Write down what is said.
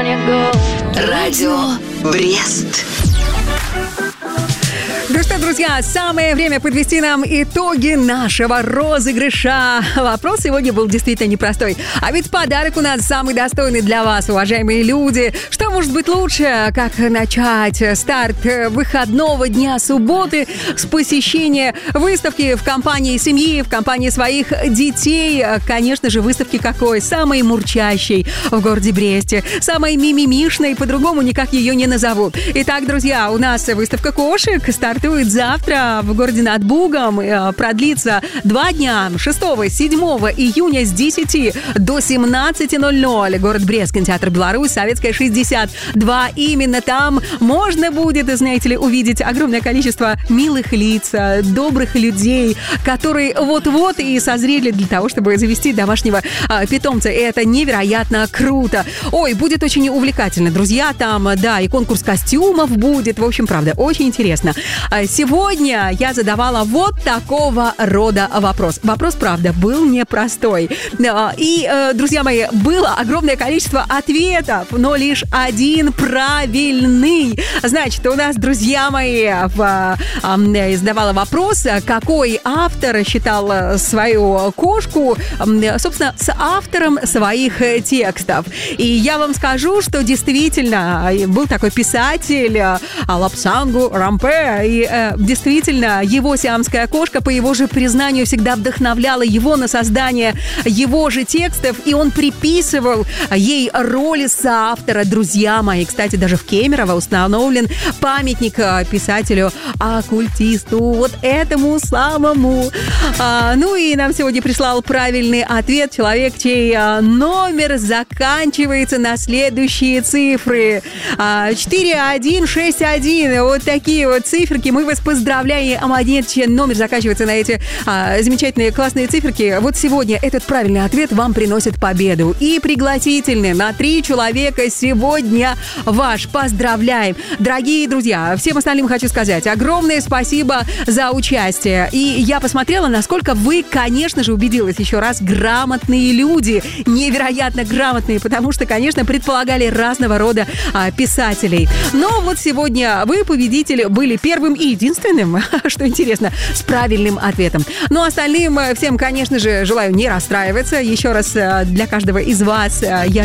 Радио Брест. Ну что, друзья, самое время подвести нам итоги нашего розыгрыша. Вопрос сегодня был действительно непростой. А ведь подарок у нас самый достойный для вас, уважаемые люди. Что может быть лучше, как начать старт выходного дня субботы с посещения выставки в компании семьи, в компании своих детей. Конечно же, выставки какой? Самой мурчащей в городе Бресте. Самой мимимишной, по-другому никак ее не назовут. Итак, друзья, у нас выставка кошек стартует завтра в городе над Бугом. Продлится 2 дня, 6-7 июня с 10 до 17:00. Город Брест, кинотеатр «Беларусь», Советская, 62. Именно там можно будет, знаете ли, увидеть огромное количество милых лиц, добрых людей, которые вот-вот и созрели для того, чтобы завести домашнего питомца. И это невероятно круто. Ой, будет очень увлекательно, друзья. Там, да, и конкурс костюмов будет. В общем, правда, очень интересно. Сегодня я задавала вот такого рода вопрос. Вопрос, правда, был непростой. И, друзья мои, было огромное количество ответов, но лишь один правильный. Значит, у нас, друзья мои, задавала вопрос, какой автор считал свою кошку, собственно, с автором своих текстов. И я вам скажу, что действительно был такой писатель Лапсангу Рампе, и действительно, его сиамская кошка, по его же признанию, всегда вдохновляла его на создание его же текстов, и он приписывал ей роли соавтора. Друзья мои, кстати, даже в Кемерово установлен памятник писателю-оккультисту, вот этому самому. Ну и нам сегодня прислал правильный ответ человек, чей номер заканчивается на следующие цифры. 4161. Вот такие вот циферки. Мы вас поздравляем. Амадет, чей номер заканчивается на эти замечательные классные циферки. Вот сегодня этот правильный ответ вам приносит победу. И пригласительный на 3 человека сегодня ваш. Поздравляем. Дорогие друзья, всем остальным хочу сказать огромное спасибо за участие. И я посмотрела, насколько вы, конечно же, убедилась еще раз, грамотные люди. Невероятно грамотные, потому что, конечно, предполагали разного рода писателей. Но вот сегодня вы, победители, были первым и единственным, что интересно, с правильным ответом. Но остальным всем, конечно же, желаю не расстраиваться. Еще раз для каждого из вас я